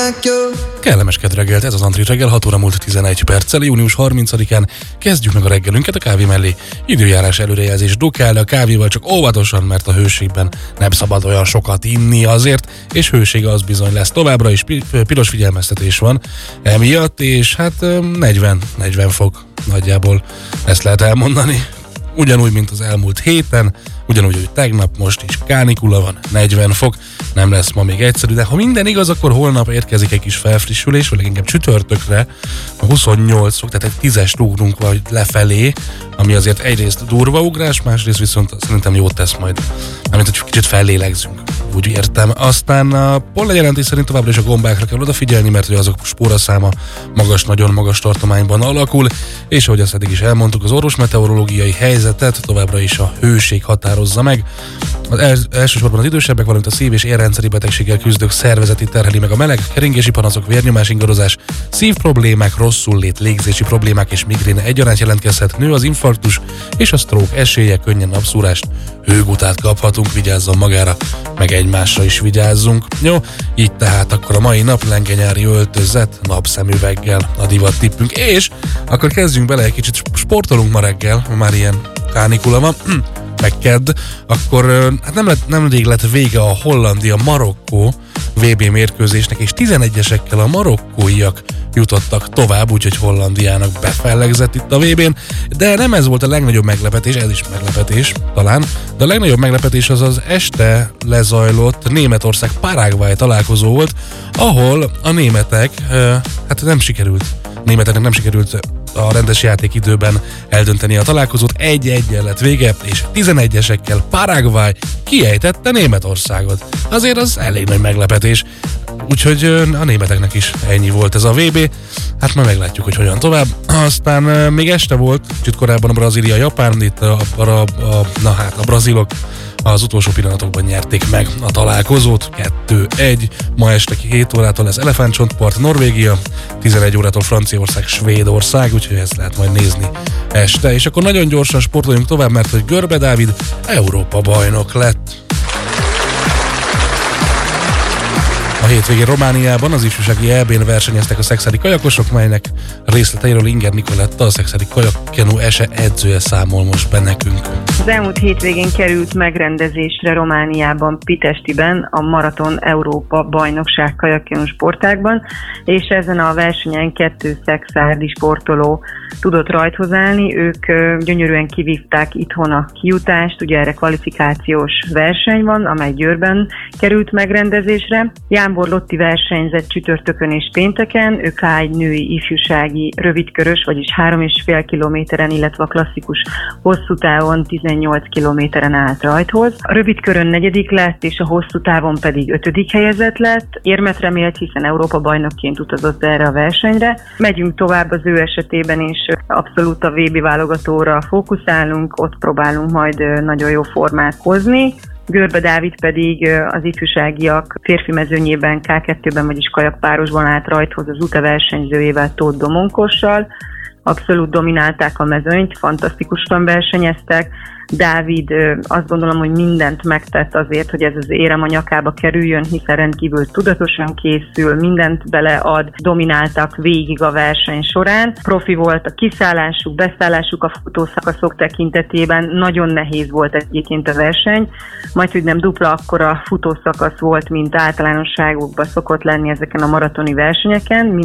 Kellemes kedreggelt, ez az Antri reggel, 6 óra múlt 11 perccel, június 30-án kezdjük meg a reggelünket a kávé mellé. Időjárás előrejelzés dukál, de a kávéval csak óvatosan, mert a hőségben nem szabad olyan sokat inni azért, és hősége az bizony lesz továbbra is, piros figyelmeztetés van emiatt, és hát 40 fok nagyjából, ezt lehet elmondani. Ugyanúgy, mint az elmúlt héten, ugyanúgy, hogy tegnap, most is kánikula van, 40 fok, nem lesz ma még egyszerű, de ha minden igaz, akkor holnap érkezik egy kis felfrissülés, vagy leginkább csütörtökre, a 28 fok, tehát egy 10-est ugrunk vagy lefelé, ami azért egyrészt durva ugrás, másrészt viszont szerintem jót tesz majd, amit hogy kicsit fellélegzünk, úgy értem. Aztán a pollenjelentés szerint továbbra is a gombákra kell odafigyelni, mert hogy azok spóraszáma magas, nagyon magas tartományban alakul, és ahogy azt eddig is elmondtuk, az orvosmeteorológiai helyzetet továbbra is a hőség határozza meg. Elsősorban az idősebbek, valamint a szív- és érrendszeri betegséggel küzdők szervezeti terheli meg a meleg, keringési panaszok, vérnyomás ingadozás, szívproblémák, rosszullét, légzési problémák és migrén egyaránt jelentkezhet, nő az infarktus és a stroke esélye, könnyen napszúrást, hőgutát kaphatunk, vigyázzon magára, meg egymásra is vigyázzunk. Jó, így tehát akkor a mai nap lengenyári öltözet, napszemüveggel a divat tippünk, és akkor kezdjünk bele, egy kicsit sportolunk ma reggel, már ilyen kánikula van, meg kedd, akkor hát nem rég lett vége a Hollandia-Marokkó VB mérkőzésnek, és 11-esekkel a marokkóiak jutottak tovább, úgyhogy Hollandiának befellegzett itt a VB-n, de nem ez volt a legnagyobb meglepetés, ez is meglepetés talán, de a legnagyobb meglepetés az este lezajlott Németország-Paraguay találkozó volt, ahol a németek, hát németeknek nem sikerült a rendes játékidőben eldönteni a találkozót, 1-1-el lett vége, és 11-esekkel Paraguay kiejtette Németországot. Azért az elég nagy meglepetés, úgyhogy a németeknek is ennyi volt ez a VB, hát majd meglátjuk, hogy hogyan tovább. Aztán még este volt, kicsit korábban a Brazília-Japán, itt a brazilok az utolsó pillanatokban nyerték meg a találkozót, 2-1, ma este 7 órától lesz elefántcsontpart Norvégia, 11 órától Franciaország, Svédország, úgyhogy ezt lehet majd nézni este. És akkor nagyon gyorsan sportoljunk tovább, mert hogy Görbe Dávid Európa bajnok lett. A hétvégén Romániában az ifjúsági EB-n versenyeztek a szekszeli kajakosok, melynek részleteiről Inger Nikoletta, a szekszeli kajakkenu ESE edzője számol most be nekünk. Az elmúlt hétvégén került megrendezésre Romániában, Pitestiben a Maraton Európa bajnokság kajakkenu sportágban, és ezen a versenyen 2 szekszárdi sportoló tudott rajthoz állni. Ők gyönyörűen kivívták itthon a kijutást, ugye erre kvalifikációs verseny van, amely Győrben került megrendezésre. Jánbor Lotti versenyzett csütörtökön és pénteken, ő K1 női ifjúsági rövidkörös, vagyis 3,5 kilométeren, illetve a klasszikus hosszú távon 18 kilométeren állt rajthoz. A rövidkörön 4. lett, és a hosszú távon pedig 5. helyezett lett. Érmet remélt, hiszen Európa bajnokként utazott erre a versenyre. Megyünk tovább az ő esetében, és abszolút a VB válogatóra fókuszálunk, ott próbálunk majd nagyon jó formát hozni. Görbe Dávid pedig az ifjúságiak férfi mezőnyében, K2-ben, vagyis kajakpárosban állt rajthoz az UTA versenyzőjével, Tóth Domonkossal. Abszolút dominálták a mezőnyt, fantasztikusan versenyeztek. Dávid azt gondolom, hogy mindent megtett azért, hogy ez az érem a nyakába kerüljön, hiszen rendkívül tudatosan készül, mindent belead, domináltak végig a verseny során. Profi volt a kiszállásuk, beszállásuk a futószakaszok tekintetében, nagyon nehéz volt egyébként a verseny, majd hogy nem dupla akkora futószakasz volt, mint általánosságokban szokott lenni ezeken a maratoni versenyeken.